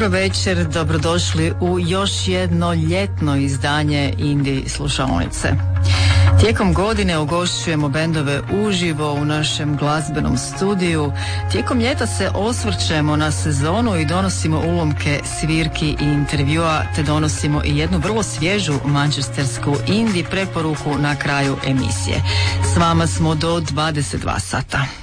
Dobro večer, dobrodošli u još jedno ljetno izdanje Indie slušaonice. Tijekom godine ugošćujemo bendove uživo u našem glazbenom studiju. Tijekom ljeta se osvrćemo na sezonu i donosimo ulomke svirki i intervjua, te donosimo i jednu vrlo svježu manchestersku indie preporuku na kraju emisije. S vama smo do 22 sata.